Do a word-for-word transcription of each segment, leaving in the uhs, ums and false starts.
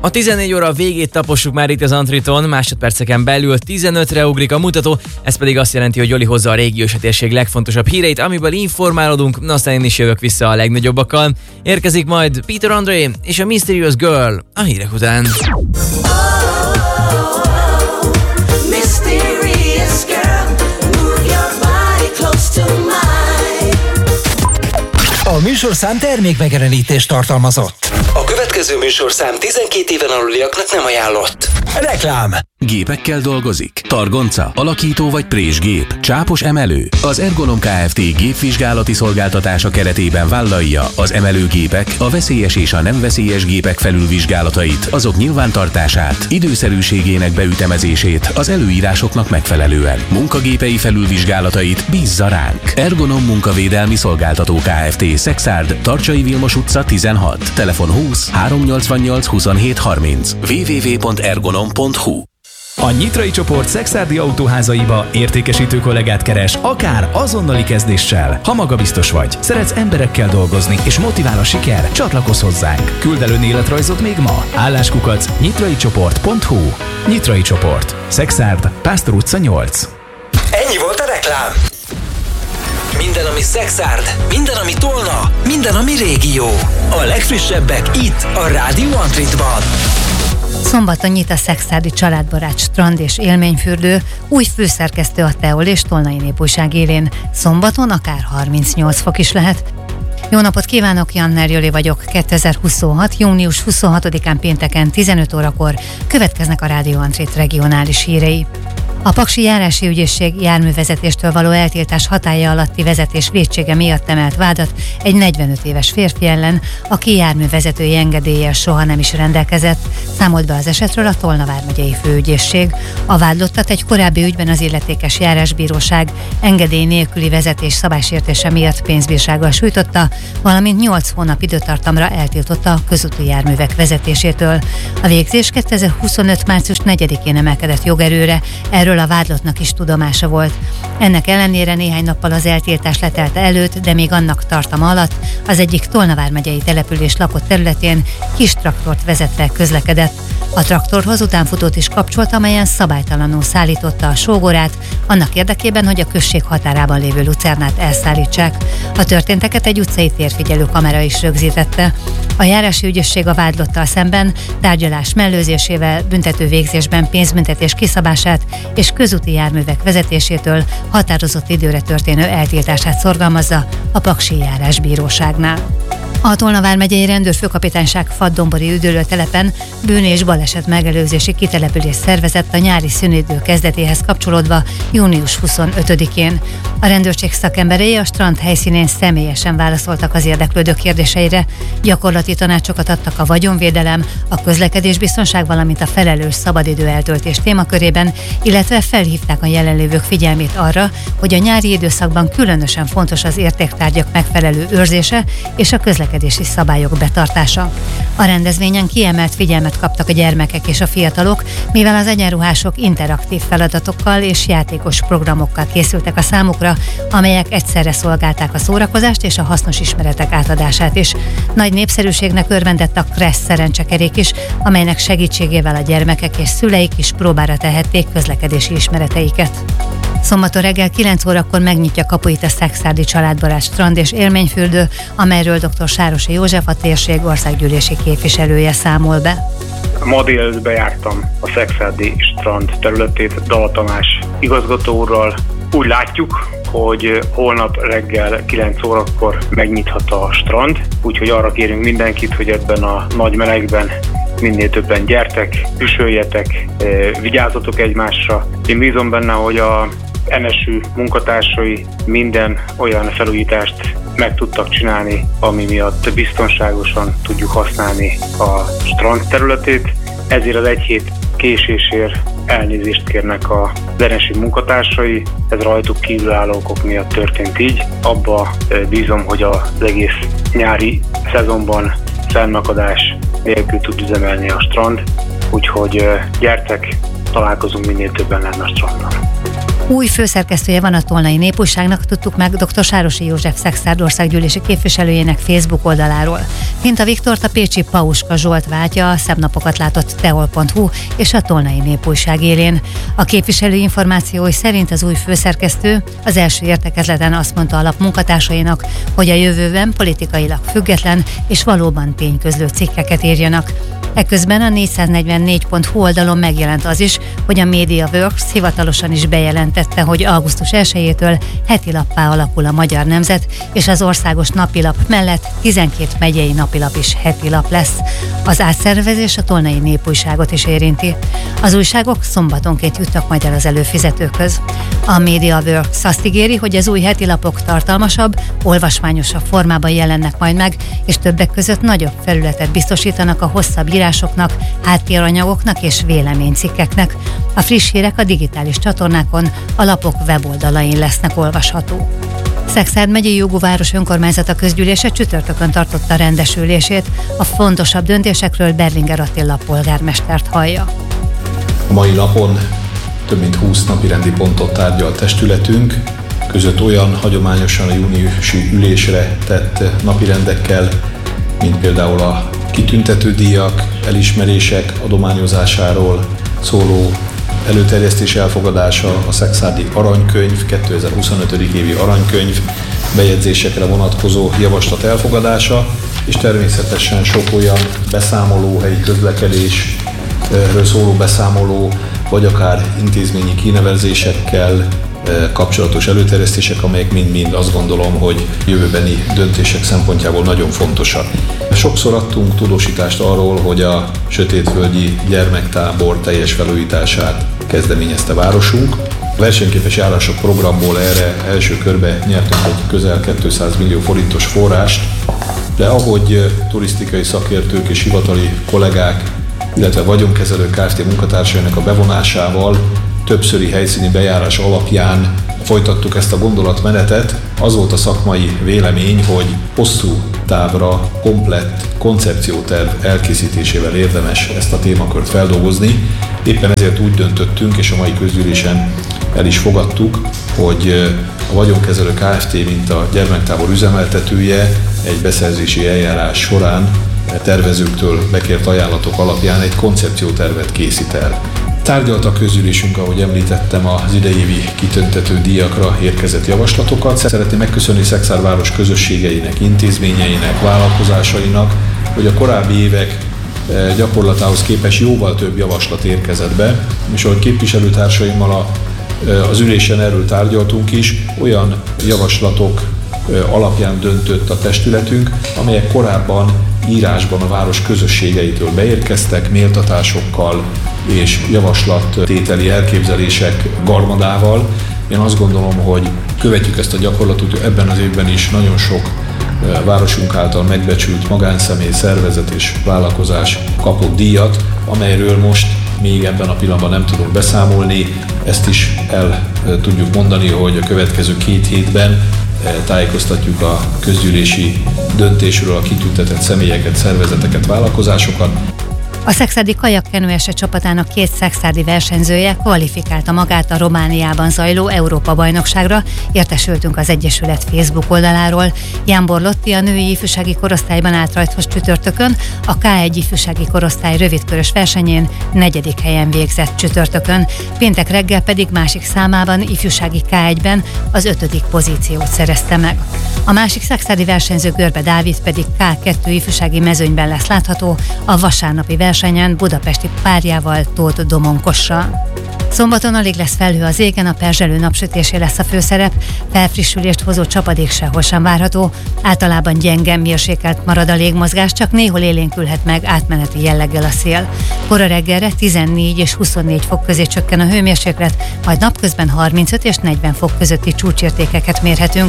A tizennégy óra végét tapossuk már itt az Antriton, másodperceken belül tizenötre ugrik a mutató, ez pedig azt jelenti, hogy Joli hozza a régiós térség legfontosabb híreit, amiből informálódunk, na aztán én is jövök vissza a legnagyobbakkal. Érkezik majd Peter Andre és a Mysterious Girl a hírek után. A műsorszám termékmegjelenítést tartalmazott. A következő műsorszám tizenkét éven aluliaknak nem ajánlott. Reklám. Gépekkel dolgozik? Targonca, alakító vagy présgép, csápos emelő? Az Ergonom Kft. Gépvizsgálati szolgáltatása keretében vállalja az emelőgépek, a veszélyes és a nem veszélyes gépek felülvizsgálatait, azok nyilvántartását, időszerűségének beütemezését az előírásoknak megfelelően. Munkagépei felülvizsgálatait bízza ránk. Ergonom Munkavédelmi Szolgáltató Kft. Szexárd, Tarcsai Vilmos utca tizenhat, telefon húsz háromnyolcvannyolc huszonhét harminc, double-u double-u double-u pont ergonom pont hu. A Nyitrai csoport szekszárdi autóházaiba értékesítő kollégát keres, akár azonnali kezdéssel. Ha magabiztos vagy, szeretsz emberekkel dolgozni és motivál a siker, csatlakozz hozzánk. Küld el önéletrajzot még ma. Álláskukac nyitrai csoport pont hu. Nyitrai csoport. Szexárd, Pásztor utca nyolc. Ennyi volt a reklám. Minden, ami Szexárd, minden, ami Tolna, minden, ami régió. A legfrissebbek itt, a Rádió Antritban. Szombaton nyit a Szexárdi Családbarát Strand és Élményfürdő, új főszerkesztő a Teol és Tolnai Népújság élén. Szombaton akár harmincnyolc fok is lehet. Jó napot kívánok, Janner Joli vagyok. kétezer-huszonhat. június huszonhatodikán pénteken tizenöt órakor következnek a Rádió Antrit regionális hírei. A Paksi Járási Ügyészség járművezetéstől való eltiltás hatálya alatti vezetés vétsége miatt emelt vádat egy negyvenöt éves férfi ellen, aki járművezetői engedéllyel soha nem is rendelkezett. Számolt be az esetről a Tolna vármegyei főügyészség. A vádlottat egy korábbi ügyben az illetékes járásbíróság engedély nélküli vezetés szabálysértése miatt pénzbírsággal sújtotta, valamint nyolc hónap időtartamra eltiltotta a közúti járművek vezetésétől. A végzés kétezer-huszonöt. március negyedikén emelkedett jogerőre, erről a vádlottnak is tudomása volt. Ennek ellenére néhány nappal az eltiltás letelte előtt, de még annak tartama alatt az egyik Tolna vármegyei település lakott területén kis traktort vezetve közlekedett. A traktorhoz utánfutót is kapcsolt, amelyen szabálytalanul szállította a sógorát, annak érdekében, hogy a község határában lévő lucernát elszállítsák. A történteket egy utcai térfigyelő kamera is rögzítette. A járási ügyészség a vádlottal szemben tárgyalás mellőzésével, büntető végzésben pénzbüntetés kiszabását és közúti járművek vezetésétől határozott időre történő eltiltását szorgalmazza a Paksi Járásbíróságnál. A Tolna vármegyei rendőrfőkapitányság Fadddombori üdülőtelepen bűn- és baleset megelőzési kitelepülés szervezett a nyári szünidő kezdetéhez kapcsolódva június huszonötödikén. A rendőrség szakemberei a strand helyszínén személyesen válaszoltak az érdeklődő kérdéseire, gyakorlati tanácsokat adtak a vagyonvédelem, a közlekedésbiztonság, valamint a felelős szabadidő eltöltés témakörében, illetve felhívták a jelenlévők figyelmét arra, hogy a nyári időszakban különösen fontos az értéktárgyak megfelelő őrzése és a közlekedési szabályok betartása. A rendezvényen kiemelt figyelmet kaptak a gyermekek és a fiatalok, mivel az egyenruhások interaktív feladatokkal és játékos programokkal készültek a számukra, amelyek egyszerre szolgálták a szórakozást és a hasznos ismeretek átadását is. Nagy népszerűségnek örvendett a Kressz szerencsekerék is, amelynek segítségével a gyermekek és szüleik is próbára tehették közlekedési ismereteiket. Szombaton reggel kilenc órakor megnyitja kapuit a Szexárdi Családbarát Strand és Élményfürdő, amelyről dr. Sárosi József, a térség országgyűlési képviselője számol be. Ma délelőtt bejártam a Szexárdi Strand területét Dala Tamás igazgató úrral. Úgy látjuk, hogy holnap reggel kilenc órakor megnyithat a strand, úgyhogy arra kérünk mindenkit, hogy ebben a nagy melegben minél többen gyertek, üsöljetek, vigyázzatok egymásra. Én bízom benne, hogy a en es ü munkatársai minden olyan felújítást meg tudtak csinálni, ami miatt biztonságosan tudjuk használni a strand területét. Ezért az egy hét késésért elnézést kérnek a en es ü munkatársai, ez rajtuk kívülálló okok miatt történt így. Abba bízom, hogy az egész nyári szezonban fennakadás nélkül tud üzemelni a strand, úgyhogy gyertek, találkozunk minél többen lenne a strandon. Új főszerkesztője van a Tolnai Népújságnak, tudtuk meg dr. Sárosi József Szekszárd országgyűlési képviselőjének Facebook oldaláról. Pinta Viktort a pécsi Pauska Zsolt váltja a Szebb napokat látott teol pont hu és a Tolnai Népújság élén. A képviselő információi szerint az új főszerkesztő az első értekezleten azt mondta a lap munkatársainak, hogy a jövőben politikailag független és valóban tényközlő cikkeket írjanak. Eközben a négyszáznegyvennégy pont hu oldalon megjelent az is, hogy a MediaWorks hivatalosan is bejelentette, hogy augusztus elsejétől heti lappá alakul a Magyar Nemzet, és az országos napilap mellett tizenkét megyei napilap is heti lap lesz. Az átszervezés a Tolnai Népújságot is érinti. Az újságok szombatonként jutnak majd el az előfizetőkhöz. A MediaWorks azt ígéri, hogy az új heti lapok tartalmasabb, olvasmányosabb formában jelennek majd meg, és többek között nagyobb felületet biztosítanak a hosszabb írásoknak, háttéranyagoknak és véleménycikkeknek. A friss hírek a digitális csatornákon, a lapok weboldalain lesznek olvasható. Szekszárd megyei jogú város önkormányzata közgyűlése csütörtökön tartotta rendesülését. A fontosabb döntésekről Berlinger Attila polgármestert hallja. A mai napon több mint húsz napirendi pontot tárgyal testületünk, között olyan hagyományosan a júniusi ülésre tett napirendekkel, mint például a kitüntetődíjak, elismerések adományozásáról szóló előterjesztés elfogadása, a szekszárdi aranykönyv, kétezer-huszonöt. évi aranykönyv bejegyzésekre vonatkozó javaslat elfogadása, és természetesen sok olyan beszámoló, helyi közlekedésről szóló beszámoló, vagy akár intézményi kinevezésekkel kapcsolatos előterjesztések, amelyek mind-mind azt gondolom, hogy jövőbeni döntések szempontjából nagyon fontosak. Sokszor adtunk tudósítást arról, hogy a Sötétföldi gyermektábor teljes felújítását kezdeményezte városunk. A versenyképes járások programból erre első körbe nyertünk egy közel kétszáz millió forintos forrást, de ahogy turisztikai szakértők és hivatali kollégák, illetve vagyonkezelő Kft. Munkatársainak a bevonásával többszöri helyszíni bejárás alapján folytattuk ezt a gondolatmenetet. Az volt a szakmai vélemény, hogy hosszú távra komplett koncepcióterv elkészítésével érdemes ezt a témakört feldolgozni. Éppen ezért úgy döntöttünk, és a mai közgyűlésen el is fogadtuk, hogy a vagyonkezelő Kft., mint a gyermektábor üzemeltetője egy beszerzési eljárás során tervezőktől bekért ajánlatok alapján egy koncepciótervet készít el. Tárgyalt a közgyűlésünk, ahogy említettem, az idejévi kitüntető díjakra érkezett javaslatokat. Szeretném megköszönni Szekszárd város közösségeinek, intézményeinek, vállalkozásainak, hogy a korábbi évek gyakorlatához képest jóval több javaslat érkezett be, és ahogy képviselőtársaimmal a, az ülésen erről tárgyaltunk is, olyan javaslatok alapján döntött a testületünk, amelyek korábban írásban a város közösségeitől beérkeztek, méltatásokkal és javaslattételi elképzelések garmadával. Én azt gondolom, hogy követjük ezt a gyakorlatot, hogy ebben az évben is nagyon sok városunk által megbecsült magánszemély, szervezet és vállalkozás kapott díjat, amelyről most még ebben a pillanatban nem tudunk beszámolni. Ezt is el tudjuk mondani, hogy a következő két hétben tájékoztatjuk a közgyűlési döntésről a kitüntetett személyeket, szervezeteket, vállalkozásokat. A szekszárdi kajakkenőeset csapatának két szekszárdi versenyzője kvalifikálta magát a Romániában zajló Európa-bajnokságra, értesültünk az Egyesület Facebook oldaláról. Jánbor Lotti a női ifjúsági korosztályban állt rajthoz csütörtökön, a ká egy ifjúsági korosztály rövidkörös versenyén negyedik helyen végzett csütörtökön, péntek reggel pedig másik számában, ifjúsági ká egyben az ötödik pozíciót szerezte meg. A másik szekszárdi versenyző Görbe Dávid pedig ká kettő ifjúsági mezőnyben lesz látható a vasárnapi versenyen budapesti párjával, Tóth Domonkossal. Szombaton alig lesz felhő az égen, a perzselő napsütésé lesz a főszerep, felfrissülést hozó csapadék sehol sem várható, általában gyenge, mérsékelt marad a légmozgás, csak néhol élénkülhet meg átmeneti jelleggel a szél. Kora reggelre tizennégy és huszonnégy fok közé csökken a hőmérséklet, majd napközben harmincöt és negyven fok közötti csúcsértékeket mérhetünk.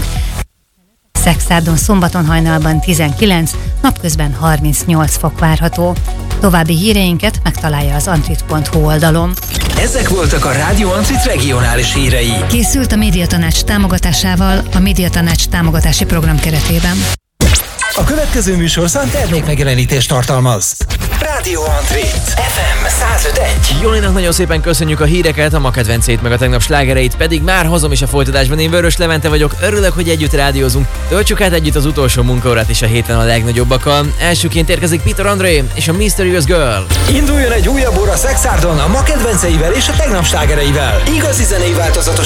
Szekszádon szombaton hajnalban tizenkilenc, napközben harmincnyolc fok várható. További híreinket megtalálja az antrit pont hu oldalon. Ezek voltak a Rádió Antrit regionális hírei. Készült a Médiatanács támogatásával a Médiatanács támogatási program keretében. A következő műsorszám termékmegjelenítést tartalmaz. Rádió Andrit, ef em száz öt egy. Jolinak nagyon szépen köszönjük a híreket, a ma kedvencét meg a tegnap slágereit, pedig már hozom is a folytatásban. Én Vörös Levente vagyok, örülök, hogy együtt rádiózunk. Töltsük át együtt az utolsó munkaórát is a héten a legnagyobbakkal. Elsőként érkezik Peter André és a Mysterious Girl. Induljon egy újabb óra Szexárdon a ma kedvenceivel és a tegnap slágereivel. Igazi zenei változatos